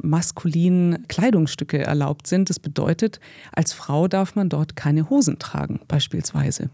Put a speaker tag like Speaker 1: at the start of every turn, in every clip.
Speaker 1: maskulinen Kleidungsstücke erlaubt sind. Das bedeutet, als Frau darf man dort keine Hosen tragen, beispielsweise.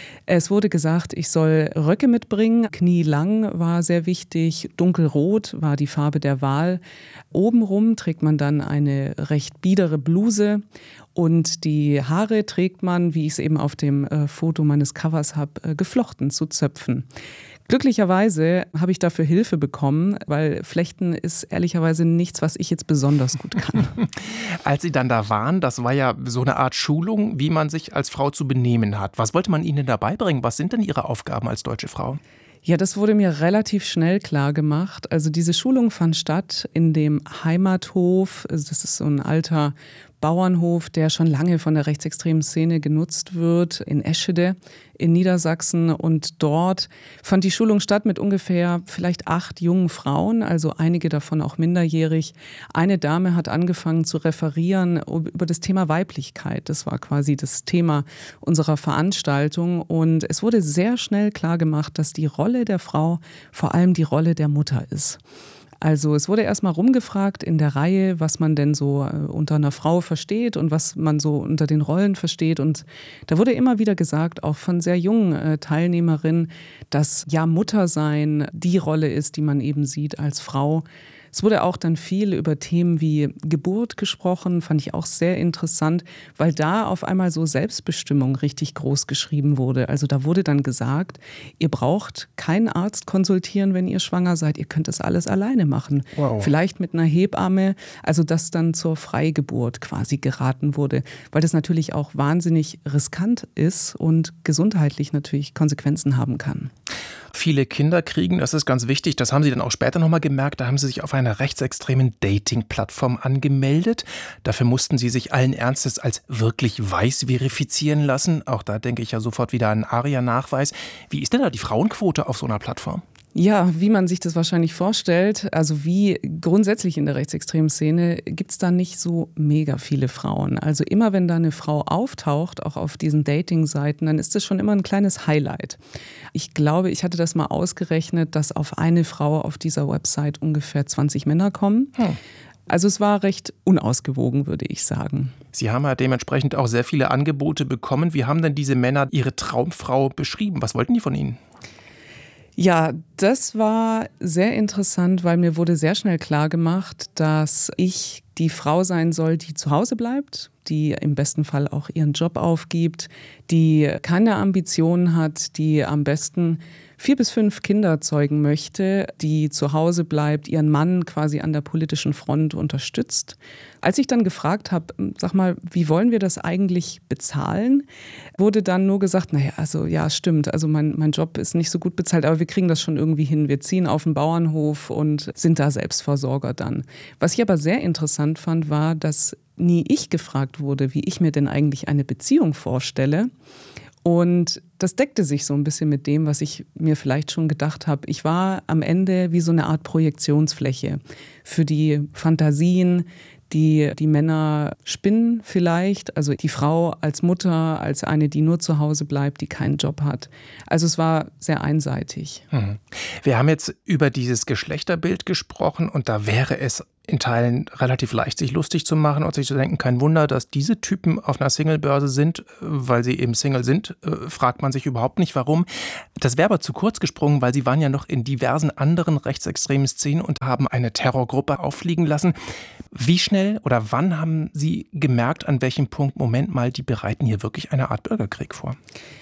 Speaker 1: Es wurde gesagt, ich soll Röcke mitbringen. Knielang war sehr wichtig. Dunkelrot war die Farbe der Wahl. Obenrum trägt man dann eine recht biedere Bluse. Und die Haare trägt man, wie ich es eben auf dem Foto meines Covers habe, geflochten zu Zöpfen. Glücklicherweise habe ich dafür Hilfe bekommen, weil Flechten ist ehrlicherweise nichts, was ich jetzt besonders gut kann.
Speaker 2: Als Sie dann da waren, das war ja so eine Art Schulung, wie man sich als Frau zu benehmen hat. Was wollte man Ihnen dabei bringen? Was sind denn Ihre Aufgaben als deutsche Frau?
Speaker 1: Ja, das wurde mir relativ schnell klar gemacht. Also diese Schulung fand statt in dem Heimathof. Also das ist so ein alter Bauernhof, der schon lange von der rechtsextremen Szene genutzt wird, in Eschede in Niedersachsen. Und dort fand die Schulung statt mit ungefähr vielleicht 8 jungen Frauen, also einige davon auch minderjährig. Eine Dame hat angefangen zu referieren über das Thema Weiblichkeit. Das war quasi das Thema unserer Veranstaltung. Und es wurde sehr schnell klar gemacht, dass die Rolle der Frau vor allem die Rolle der Mutter ist. Also es wurde erstmal rumgefragt in der Reihe, was man denn so unter einer Frau versteht und was man so unter den Rollen versteht. Und da wurde immer wieder gesagt, auch von sehr jungen Teilnehmerinnen, dass ja Muttersein die Rolle ist, die man eben sieht als Frau. Es wurde auch dann viel über Themen wie Geburt gesprochen, fand ich auch sehr interessant, weil da auf einmal so Selbstbestimmung richtig groß geschrieben wurde. Also da wurde dann gesagt, ihr braucht keinen Arzt konsultieren, wenn ihr schwanger seid, ihr könnt das alles alleine machen. Wow. Vielleicht mit einer Hebamme, also dass dann zur Freigeburt quasi geraten wurde, weil das natürlich auch wahnsinnig riskant ist und gesundheitlich natürlich Konsequenzen haben kann.
Speaker 2: Viele Kinder kriegen, das ist ganz wichtig, das haben Sie dann auch später nochmal gemerkt, da haben Sie sich auf einer rechtsextremen Dating-Plattform angemeldet. Dafür mussten Sie sich allen Ernstes als wirklich weiß verifizieren lassen. Auch da denke ich ja sofort wieder an ARIA-Nachweis. Wie ist denn da die Frauenquote auf so einer Plattform?
Speaker 1: Ja, wie man sich das wahrscheinlich vorstellt, also wie grundsätzlich in der rechtsextremen Szene, gibt es da nicht so mega viele Frauen. Also immer wenn da eine Frau auftaucht, auch auf diesen Dating-Seiten, dann ist das schon immer ein kleines Highlight. Ich glaube, ich hatte das mal ausgerechnet, dass auf eine Frau auf dieser Website ungefähr 20 Männer kommen. Also es war recht unausgewogen, würde ich sagen.
Speaker 2: Sie haben ja dementsprechend auch sehr viele Angebote bekommen. Wie haben denn diese Männer Ihre Traumfrau beschrieben? Was wollten die von Ihnen?
Speaker 1: Ja, das war sehr interessant, weil mir wurde sehr schnell klar gemacht, dass ich die Frau sein soll, die zu Hause bleibt, die im besten Fall auch ihren Job aufgibt, die keine Ambitionen hat, die am besten 4 bis 5 Kinder zeugen möchte, die zu Hause bleibt, ihren Mann quasi an der politischen Front unterstützt. Als ich dann gefragt habe, sag mal, wie wollen wir das eigentlich bezahlen, wurde dann nur gesagt, naja, also ja, stimmt, also mein Job ist nicht so gut bezahlt, aber wir kriegen das schon irgendwie hin. Wir ziehen auf den Bauernhof und sind da Selbstversorger dann. Was ich aber sehr interessant fand, war, dass nie ich gefragt wurde, wie ich mir denn eigentlich eine Beziehung vorstelle. Und das deckte sich so ein bisschen mit dem, was ich mir vielleicht schon gedacht habe. Ich war am Ende wie so eine Art Projektionsfläche für die Fantasien, die Männer spinnen vielleicht. Also die Frau als Mutter, als eine, die nur zu Hause bleibt, die keinen Job hat. Also es war sehr einseitig.
Speaker 2: Wir haben jetzt über dieses Geschlechterbild gesprochen und da wäre es in Teilen relativ leicht, sich lustig zu machen und sich zu denken, kein Wunder, dass diese Typen auf einer Singlebörse sind, weil sie eben Single sind, fragt man sich überhaupt nicht, warum. Das wäre aber zu kurz gesprungen, weil sie waren ja noch in diversen anderen rechtsextremen Szenen und haben eine Terrorgruppe auffliegen lassen. Wie schnell oder wann haben Sie gemerkt, an welchem Punkt, Moment mal, die bereiten hier wirklich eine Art Bürgerkrieg vor?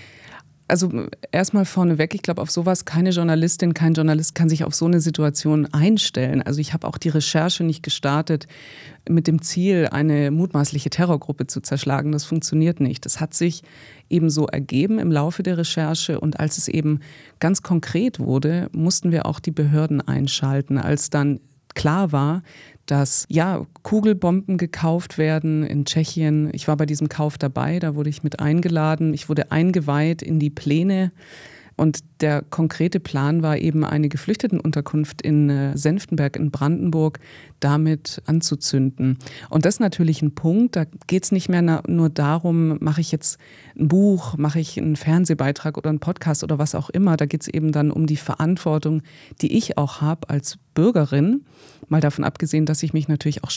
Speaker 1: Also erstmal vorneweg, ich glaube, auf sowas keine Journalistin, kein Journalist kann sich auf so eine Situation einstellen. Also ich habe auch die Recherche nicht gestartet mit dem Ziel, eine mutmaßliche Terrorgruppe zu zerschlagen. Das funktioniert nicht. Das hat sich eben so ergeben im Laufe der Recherche und als es eben ganz konkret wurde, mussten wir auch die Behörden einschalten, als dann klar war, dass ja Kugelbomben gekauft werden in Tschechien. Ich war bei diesem Kauf dabei, da wurde ich mit eingeladen. Ich wurde eingeweiht in die Pläne. Und der konkrete Plan war eben, eine Geflüchtetenunterkunft in Senftenberg in Brandenburg damit anzuzünden. Und das ist natürlich ein Punkt, da geht es nicht mehr nur darum, mache ich jetzt ein Buch, mache ich einen Fernsehbeitrag oder einen Podcast oder was auch immer. Da geht es eben dann um die Verantwortung, die ich auch habe als Bürgerin. Mal davon abgesehen, dass ich mich natürlich auch